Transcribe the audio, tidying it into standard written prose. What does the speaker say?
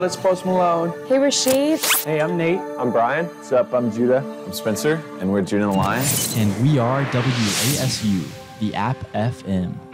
It's Post Malone. Hey, Rashid. Hey, I'm Nate. I'm Brian. What's up? I'm Judah. I'm Spencer, and we're Judah and the Lion. And we are WASU, the App FM.